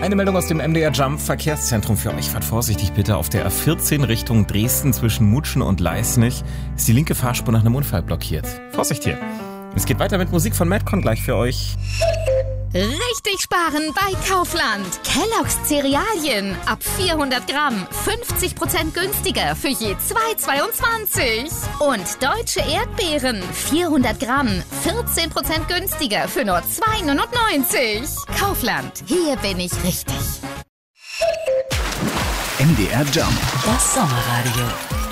Eine Meldung aus dem MDR Jump Verkehrszentrum für euch. Fahrt vorsichtig bitte. Auf der A14 Richtung Dresden zwischen Mutschen und Leisnig ist die linke Fahrspur nach einem Unfall blockiert. Vorsicht hier. Es geht weiter mit Musik von Madcon gleich für euch. Richtig sparen bei Kaufland. Kellogg's Cerealien ab 400 Gramm 50% günstiger für je 2,22. Und deutsche Erdbeeren 400 Gramm 14% günstiger für nur 2,99. Kaufland, hier bin ich richtig. MDR Jump. Das Sommerradio.